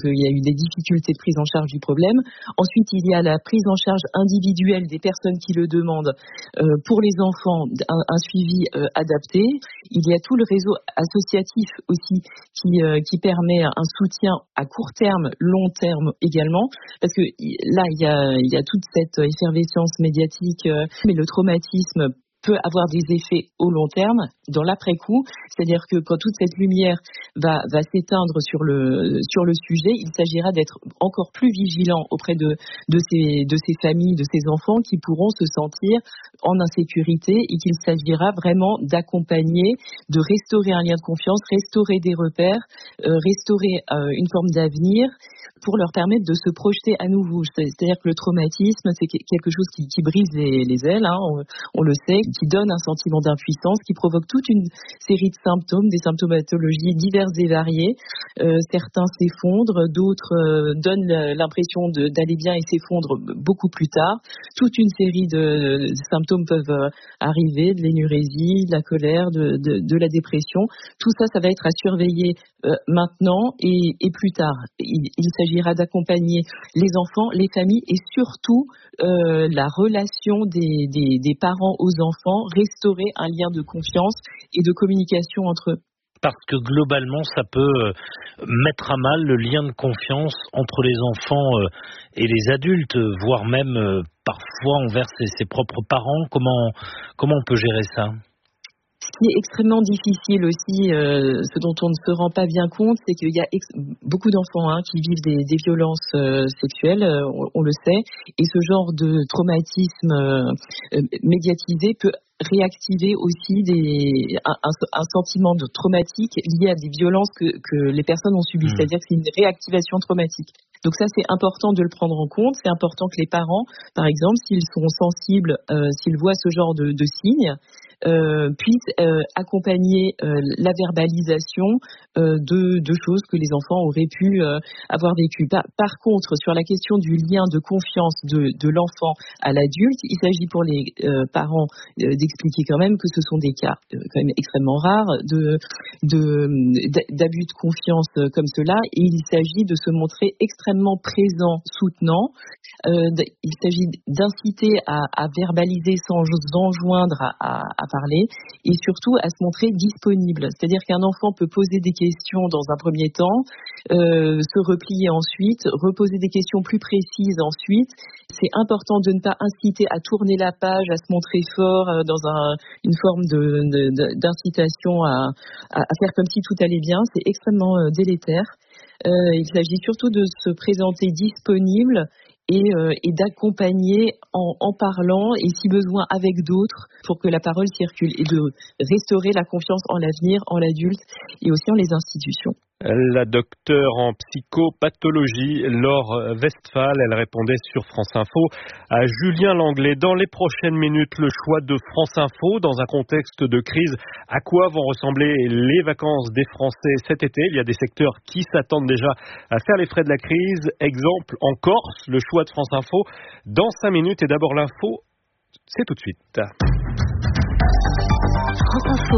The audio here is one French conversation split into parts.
qu'il y a eu des difficultés de prise en charge du problème. Ensuite, il y a la prise en charge individuelle des personnes qui le demandent. Pour les enfants, un suivi adapté. Il y a tout le réseau associatif aussi qui permet un soutien à court terme, long terme également, parce que là il y a toute cette effervescence médiatique, mais le traumatisme peut avoir des effets au long terme, dans l'après-coup, c'est-à-dire que quand toute cette lumière va s'éteindre sur le sujet, il s'agira d'être encore plus vigilant auprès de ces familles, de ces enfants qui pourront se sentir en insécurité et qu'il s'agira vraiment d'accompagner, de restaurer un lien de confiance, restaurer des repères, restaurer une forme d'avenir pour leur permettre de se projeter à nouveau. C'est-à-dire que le traumatisme, c'est quelque chose qui brise les ailes, hein, on le sait, qui donne un sentiment d'impuissance, qui provoque toute une série de symptômes, des symptomatologies diverses et variées. Certains s'effondrent, d'autres donnent l'impression d'aller bien et s'effondrent beaucoup plus tard. Toute une série de symptômes peuvent arriver, de l'énurésie, de la colère, de la dépression. Tout ça, ça va être à surveiller maintenant et plus tard. Il s'agira d'accompagner les enfants, les familles et surtout la relation des parents aux enfants, restaurer un lien de confiance et de communication entre eux. Parce que globalement, ça peut mettre à mal le lien de confiance entre les enfants et les adultes, voire même parfois envers ses propres parents. Comment on peut gérer ça ? Ce qui est extrêmement difficile aussi, ce dont on ne se rend pas bien compte, c'est qu'il y a beaucoup d'enfants qui vivent des violences sexuelles, on le sait, et ce genre de traumatisme médiatisé peut réactiver aussi un sentiment de traumatique lié à des violences que les personnes ont subies, c'est-à-dire que c'est une réactivation traumatique. Donc ça, c'est important de le prendre en compte. C'est important que les parents, par exemple, s'ils sont sensibles, s'ils voient ce genre de signes, puissent accompagner la verbalisation de choses que les enfants auraient pu avoir vécues. Par contre, sur la question du lien de confiance de l'enfant à l'adulte, il s'agit pour les parents d'expliquer quand même que ce sont des cas quand même extrêmement rares d'abus de confiance comme cela, et il s'agit de se montrer extrêmement présent, soutenant. Il s'agit d'inciter à verbaliser sans enjoindre à parler, et surtout à se montrer disponible. C'est-à-dire qu'un enfant peut poser des questions dans un premier temps, se replier ensuite, reposer des questions plus précises ensuite. C'est important de ne pas inciter à tourner la page, à se montrer fort dans une forme d'incitation à faire comme si tout allait bien. C'est extrêmement délétère. Il s'agit surtout de se présenter disponible et d'accompagner en parlant et si besoin avec d'autres pour que la parole circule, et de restaurer la confiance en l'avenir, en l'adulte et aussi en les institutions. La docteure en psychopathologie Laure Westphal, elle répondait sur France Info à Julien Langlais. Dans les prochaines minutes, le choix de France Info dans un contexte de crise. À quoi vont ressembler les vacances des Français cet été ? Il y a des secteurs qui s'attendent déjà à faire les frais de la crise. Exemple en Corse, le choix de France Info dans 5 minutes. Et d'abord l'info, c'est tout de suite. France Info,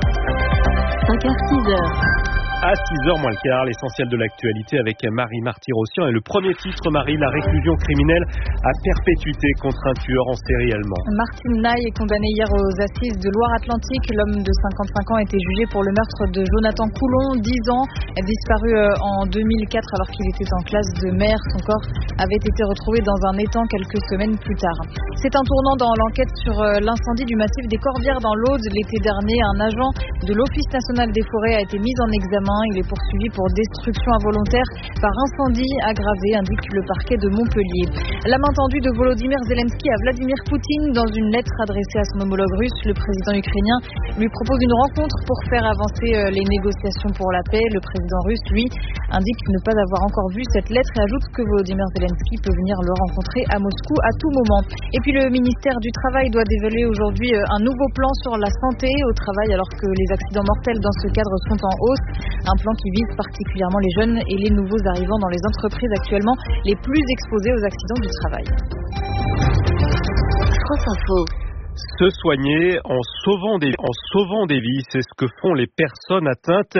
5h-6h. À 6h moins le quart, l'essentiel de l'actualité avec Marie Marty-Rossian. Et le premier titre, Marie, la réclusion criminelle à perpétuité contre un tueur en série allemand. Martin Ney est condamné hier aux assises de Loire-Atlantique. L'homme de 55 ans a été jugé pour le meurtre de Jonathan Coulon, 10 ans, disparu en 2004 alors qu'il était en classe de mer. Son corps avait été retrouvé dans un étang quelques semaines plus tard. C'est un tournant dans l'enquête sur l'incendie du massif des Corbières dans l'Aude. L'été dernier, un agent de l'Office national des forêts a été mis en examen. Il est poursuivi pour destruction involontaire par incendie aggravé, indique le parquet de Montpellier. La main tendue de Volodymyr Zelensky à Vladimir Poutine. Dans une lettre adressée à son homologue russe, le président ukrainien lui propose une rencontre pour faire avancer les négociations pour la paix. Le président russe, lui, indique ne pas avoir encore vu cette lettre et ajoute que Volodymyr Zelensky peut venir le rencontrer à Moscou à tout moment. Et puis le ministère du Travail doit dévoiler aujourd'hui un nouveau plan sur la santé au travail alors que les accidents mortels dans ce cadre sont en hausse. Un plan qui vise particulièrement les jeunes et les nouveaux arrivants dans les entreprises actuellement les plus exposés aux accidents du travail. France Info. Se soigner en sauvant des vies, c'est ce que font les personnes atteintes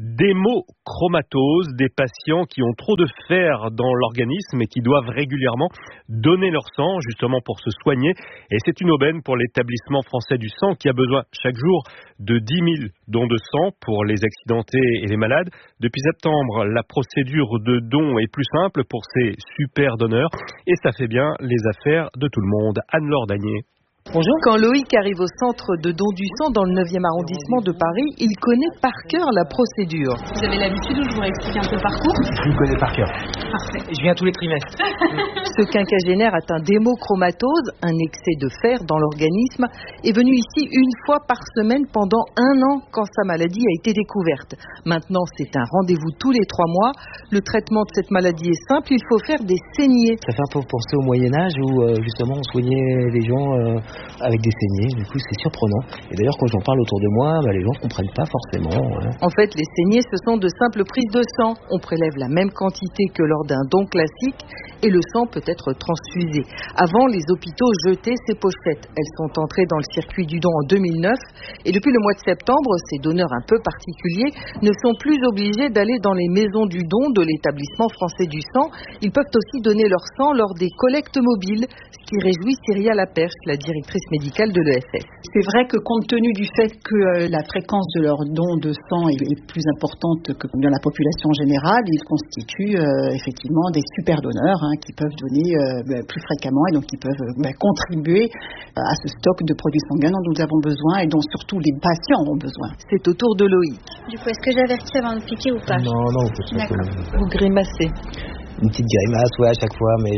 d'hémochromatose, des patients qui ont trop de fer dans l'organisme et qui doivent régulièrement donner leur sang justement pour se soigner. Et c'est une aubaine pour l'établissement français du sang qui a besoin chaque jour de 10 000 dons de sang pour les accidentés et les malades. Depuis septembre, la procédure de don est plus simple pour ces super donneurs et ça fait bien les affaires de tout le monde. Anne-Laure Dagné. Bonjour. Quand Loïc arrive au centre de don du sang dans le 9e arrondissement de Paris, il connaît par cœur la procédure. Vous avez l'habitude ou je vous explique un peu le parcours? Je le connais par cœur. Parfait. Je viens tous les trimestres. Ce quinquagénaire atteint d'hémochromatose, un excès de fer dans l'organisme, est venu ici une fois par semaine pendant 1 an quand sa maladie a été découverte. Maintenant, c'est un rendez-vous tous les 3 mois. Le traitement de cette maladie est simple, il faut faire des saignées. Ça fait un peu penser au Moyen-Âge où justement on soignait les gens avec des saignées. Du coup, c'est surprenant. Et d'ailleurs, quand j'en parle autour de moi, les gens ne comprennent pas forcément. En fait, les saignées, ce sont de simples prises de sang. On prélève la même quantité que lors d'un don classique et le sang peut être transfusé. Avant, les hôpitaux jetaient ces pochettes. Elles sont entrées dans le circuit du don en 2009 et depuis le mois de septembre, ces donneurs un peu particuliers ne sont plus obligés d'aller dans les maisons du don de l'établissement français du sang. Ils peuvent aussi donner leur sang lors des collectes mobiles, ce qui réjouit Cyria Laperche, la directrice médicale de l'EFS. C'est vrai que compte tenu du fait que la fréquence de leur don de sang est plus importante que dans la population générale, ils constituent effectivement des super donneurs qui peuvent donner plus fréquemment et donc qui peuvent contribuer à ce stock de produits sanguins dont nous avons besoin et dont surtout les patients ont besoin. C'est au tour de Loïc. Du coup, est-ce que j'avertis avant de piquer ou pas? Non, D'accord. Vous grimacez. Une petite grimace, à chaque fois, mais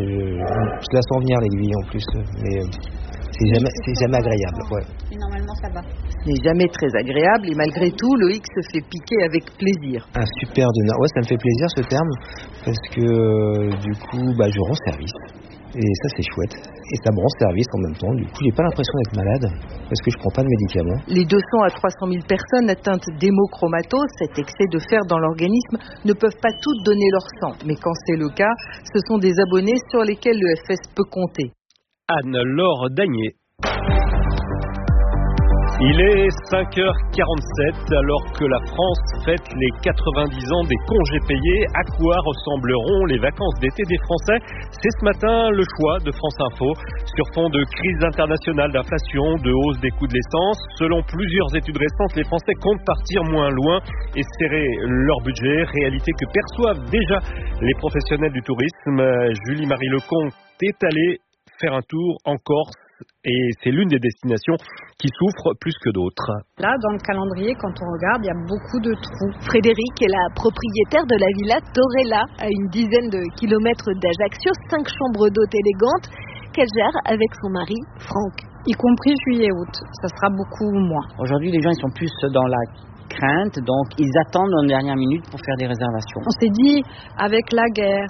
je la sens venir l'aiguille en plus. Mais c'est jamais agréable. Ouais. Mais normalement, ça va. Ce n'est jamais très agréable et malgré tout, Loïc se fait piquer avec plaisir. Un super donneur. Ouais, ça me fait plaisir ce terme parce que du coup, je rends service. Et ça, c'est chouette. Et ça me rend service en même temps. Du coup, j'ai pas l'impression d'être malade parce que je prends pas de médicaments. Les 200 à 300 000 personnes atteintes d'hémochromatose, cet excès de fer dans l'organisme, ne peuvent pas toutes donner leur sang. Mais quand c'est le cas, ce sont des abonnés sur lesquels l'EFS peut compter. Anne-Laure Dagné. Il est 5h47 alors que la France fête les 90 ans des congés payés. À quoi ressembleront les vacances d'été des Français? C'est ce matin le choix de France Info. Sur fond de crise internationale, d'inflation, de hausse des coûts de l'essence, selon plusieurs études récentes, les Français comptent partir moins loin et serrer leur budget. Réalité que perçoivent déjà les professionnels du tourisme. Julie-Marie Lecomte est allée faire un tour en Corse et c'est l'une des destinations qui souffre plus que d'autres. Là, dans le calendrier, quand on regarde, il y a beaucoup de trous. Frédéric est la propriétaire de la villa Torella, à une dizaine de kilomètres d'Ajaccio, 5 chambres d'hôtes élégantes qu'elle gère avec son mari, Franck. Y compris juillet-août, ça sera beaucoup moins. Aujourd'hui, les gens ils sont plus dans la crainte, donc ils attendent en dernière minute pour faire des réservations. On s'est dit, avec la guerre,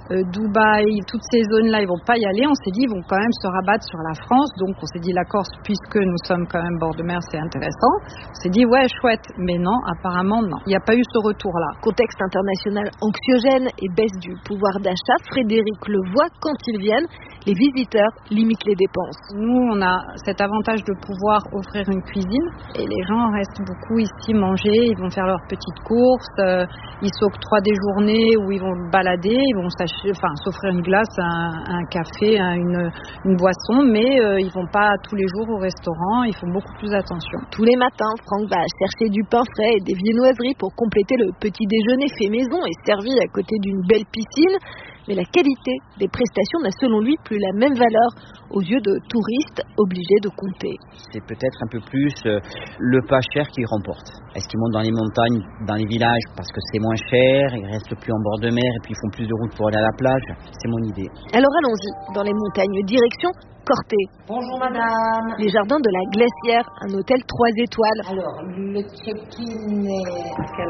Dubaï, toutes ces zones-là, ils vont pas y aller. On s'est dit, ils vont quand même se rabattre sur la France. Donc on s'est dit, la Corse, puisque nous sommes quand même bord de mer, c'est intéressant. On s'est dit, ouais, chouette. Mais non, apparemment, non. Il n'y a pas eu ce retour-là. Contexte international anxiogène et baisse du pouvoir d'achat. Frédéric le voit quand ils viennent. Les visiteurs limitent les dépenses. Nous, on a cet avantage de pouvoir offrir une cuisine. Et les gens restent beaucoup ici manger. Ils vont faire leurs petites courses. Ils s'octroient des journées où ils vont balader. Ils vont s'offrir une glace, un café, une boisson, mais ils vont pas tous les jours au restaurant, ils font beaucoup plus attention. Tous les matins, Franck va chercher du pain frais et des viennoiseries pour compléter le petit déjeuner fait maison et servi à côté d'une belle piscine. Mais la qualité des prestations n'a selon lui plus la même valeur aux yeux de touristes obligés de compter. C'est peut-être un peu plus le pas cher qui remporte. Est-ce qu'ils montent dans les montagnes, dans les villages parce que c'est moins cher, ils restent plus en bord de mer et puis ils font plus de route pour aller à la plage? C'est mon idée. Alors allons-y, dans les montagnes, direction Corté. Bonjour madame. Les jardins de la Glacière, un hôtel 3 étoiles. Alors, le check-in est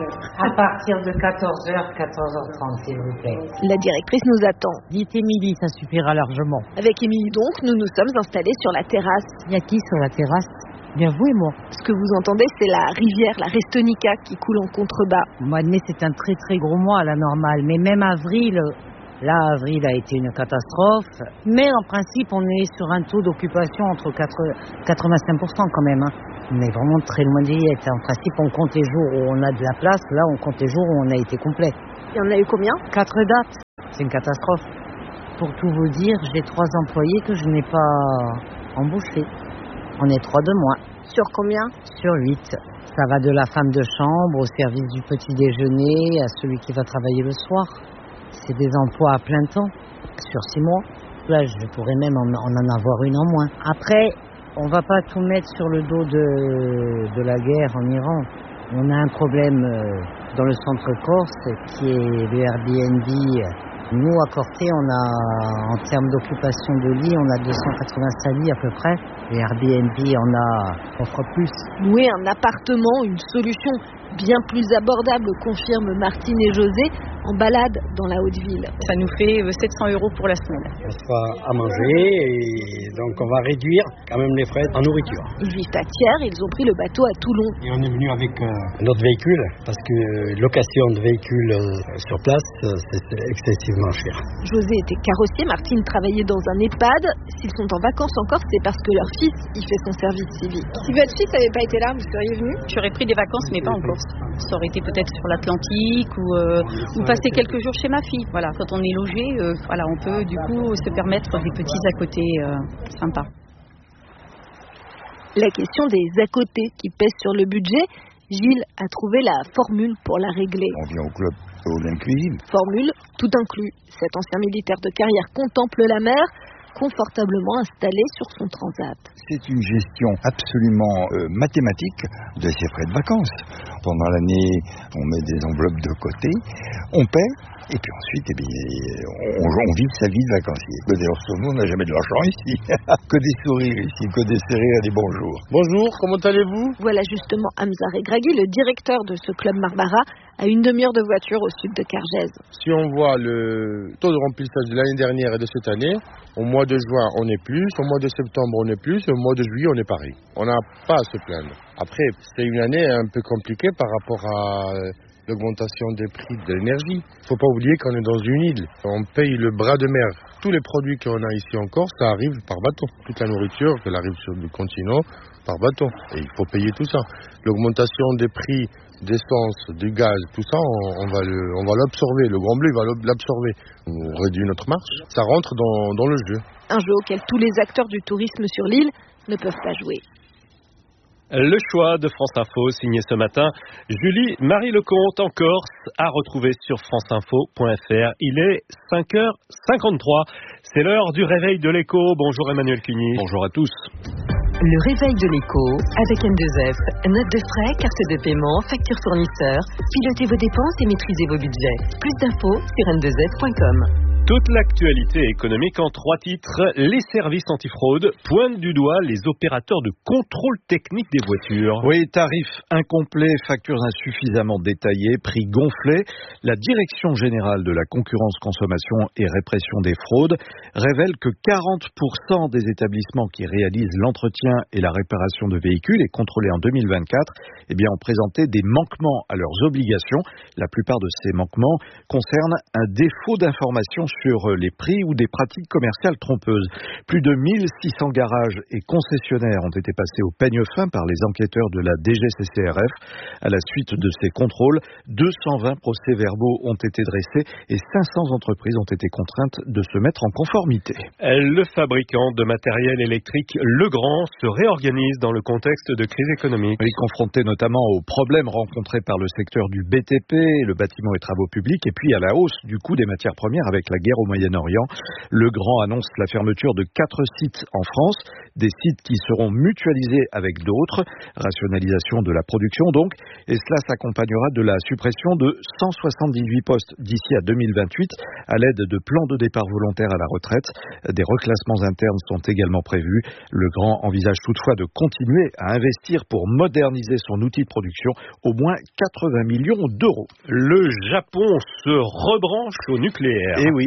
à partir de 14h, 14h30 s'il vous plaît. La directrice nous attend. Dites Émilie, ça suffira largement. Avec Émilie donc, nous nous sommes installés sur la terrasse. Il y a qui sur la terrasse? Bien vous et moi. Ce que vous entendez, c'est la rivière, la Restonica, qui coule en contrebas. Le mois de mai, c'est un très très gros mois à la normale, mais même avril, Là, avril a été une catastrophe. Mais en principe, on est sur un taux d'occupation entre 85% quand même. On est vraiment très loin d'y être. En principe, on compte les jours où on a de la place. Là, on compte les jours où on a été complet. Il y en a eu combien ? 4 dates. C'est une catastrophe. Pour tout vous dire, j'ai 3 employés que je n'ai pas embauchés. On est 3 de moins. Sur combien ? Sur 8. Ça va de la femme de chambre au service du petit déjeuner à celui qui va travailler le soir. C'est des emplois à plein temps, sur 6 mois. Là, je pourrais même en avoir une en moins. Après, on va pas tout mettre sur le dos de la guerre en Iran. On a un problème dans le centre corse qui est le Airbnb. Nous, à Corté, on a, en termes d'occupation de lits, on a 285 lits à peu près. Les Airbnb offre plus. Louer un appartement, une solution bien plus abordable, confirment Martine et José, en balade dans la Haute-Ville. Ça nous fait 700 € pour la semaine. On sera à manger et donc on va réduire quand même les frais en nourriture. Ils vivent à Thiers, ils ont pris le bateau à Toulon. Et on est venu avec notre véhicule parce que location de véhicule sur place, c'est excessivement cher. José était carrossier, Martine travaillait dans un EHPAD. S'ils sont en vacances en Corse, c'est parce que leur fils y fait son service civique. Si votre fils n'avait pas été là, vous seriez venu ? J'aurais pris des vacances, mais pas en Corse. Ça aurait été peut-être sur l'Atlantique ou passer quelques jours chez ma fille. Voilà, quand on est logé, on peut du coup se permettre des petits à côté sympas. La question des à côté qui pèsent sur le budget, Gilles a trouvé la formule pour la régler. On vient au club all inclusive. Formule tout inclus. Cet ancien militaire de carrière contemple la mer, confortablement installé sur son transat. C'est une gestion absolument mathématique de ses frais de vacances. Pendant l'année, on met des enveloppes de côté, on paie, et puis ensuite, on vit sa vie de vacancier. D'ailleurs, sur nous, on n'a jamais de l'argent ici. Que des sourires ici, que des sourires et des bonjours. Bonjour, comment allez-vous ? Voilà justement Hamza Regragui, le directeur de ce club Marbara, à une demi-heure de voiture au sud de Cargèse. Si on voit le taux de remplissage de l'année dernière et de cette année, au mois de juin, on est plus, au mois de septembre, on est plus, au mois de juillet, on est pareil. On n'a pas à se plaindre. Après, c'est une année un peu compliquée par rapport à l'augmentation des prix de l'énergie. Il ne faut pas oublier qu'on est dans une île. On paye le bras de mer. Tous les produits qu'on a ici en Corse, ça arrive par bateau. Toute la nourriture, elle arrive sur le continent par bateau. Et il faut payer tout ça. L'augmentation des prix d'essence, du gaz, tout ça, on va l'absorber. Le Grand Bleu va l'absorber. On réduit notre marge. Ça rentre dans le jeu. Un jeu auquel tous les acteurs du tourisme sur l'île ne peuvent pas jouer. Le choix de France Info, signé ce matin Julie Marie Lecomte en Corse, à retrouver sur franceinfo.fr. Il est 5h53. C'est l'heure du réveil de l'écho. Bonjour Emmanuel Cuny. Bonjour à tous. Le réveil de l'écho avec N2F. Note de frais, carte de paiement, facture fournisseur. Pilotez vos dépenses et maîtrisez vos budgets. Plus d'infos sur n2f.com. Toute l'actualité économique en 3 titres. Les services antifraude pointent du doigt les opérateurs de contrôle technique des voitures. Oui, tarifs incomplets, factures insuffisamment détaillées, prix gonflés. La Direction générale de la concurrence, consommation et répression des fraudes révèle que 40% des établissements qui réalisent l'entretien et la réparation de véhicules et contrôlés en 2024 ont présenté des manquements à leurs obligations. La plupart de ces manquements concernent un défaut d'information sur les prix ou des pratiques commerciales trompeuses. Plus de 1600 garages et concessionnaires ont été passés au peigne fin par les enquêteurs de la DGCCRF. À la suite de ces contrôles, 220 procès-verbaux ont été dressés et 500 entreprises ont été contraintes de se mettre en conformité. Le fabricant de matériel électrique Legrand se réorganise dans le contexte de crise économique. Il est confronté notamment aux problèmes rencontrés par le secteur du BTP, le bâtiment et travaux publics, et puis à la hausse du coût des matières premières avec la guerre au Moyen-Orient. Legrand annonce la fermeture de 4 sites en France, des sites qui seront mutualisés avec d'autres, rationalisation de la production donc, et cela s'accompagnera de la suppression de 178 postes d'ici à 2028 à l'aide de plans de départ volontaires à la retraite. Des reclassements internes sont également prévus. Legrand envisage toutefois de continuer à investir pour moderniser son outil de production, au moins 80 millions d'euros. Le Japon se rebranche au nucléaire. Et oui,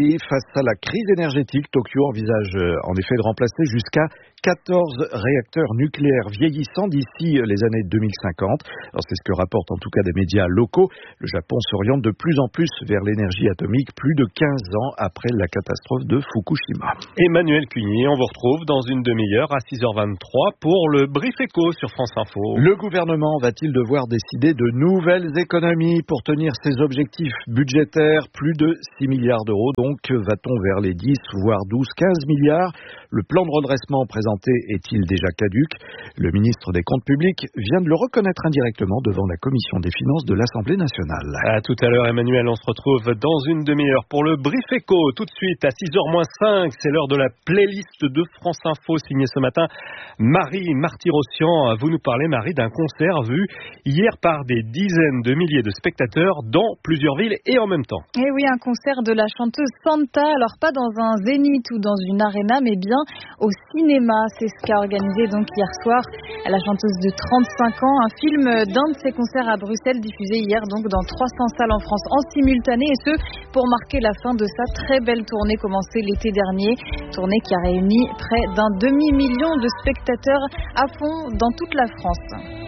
Oui, face à la crise énergétique, Tokyo envisage en effet de remplacer jusqu'à 14 réacteurs nucléaires vieillissants d'ici les années 2050. Alors c'est ce que rapportent en tout cas des médias locaux. Le Japon s'oriente de plus en plus vers l'énergie atomique, plus de 15 ans après la catastrophe de Fukushima. Emmanuel Cugnier, on vous retrouve dans une demi-heure à 6h23 pour le Brief Éco sur France Info. Le gouvernement va-t-il devoir décider de nouvelles économies pour tenir ses objectifs budgétaires? Plus de 6 milliards d'euros, donc va-t-on vers les 10, voire 12, 15 milliards? Le plan de redressement présenté est-il déjà caduc? Le ministre des Comptes publics vient de le reconnaître indirectement devant la Commission des Finances de l'Assemblée nationale. À tout à l'heure, Emmanuel, on se retrouve dans une demi-heure pour le Brief Éco. Tout de suite, à 6h-5, c'est l'heure de la playlist de France Info, signée ce matin Marie Martyrossian. Vous nous parlez, Marie, d'un concert vu hier par des dizaines de milliers de spectateurs dans plusieurs villes et en même temps. Et oui, un concert de la chanteuse Santa, alors pas dans un zénith ou dans une arena, mais bien au cinéma. C'est ce qu'a organisé donc hier soir la chanteuse de 35 ans. Un film d'un de ses concerts à Bruxelles diffusé hier donc dans 300 salles en France en simultané, et ce pour marquer la fin de sa très belle tournée commencée l'été dernier. Tournée qui a réuni près d'un demi-million de spectateurs à fond dans toute la France.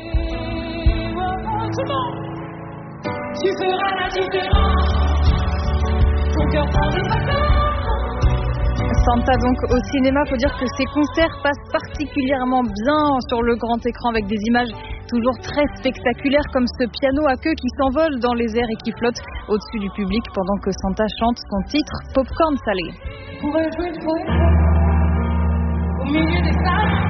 Tu feras la différence. Ton cœur prend des vacances. Santa donc au cinéma, faut dire que ces concerts passent particulièrement bien sur le grand écran avec des images toujours très spectaculaires comme ce piano à queue qui s'envole dans les airs et qui flotte au-dessus du public pendant que Santa chante son titre Popcorn Salé. Pour jouer au milieu des salles.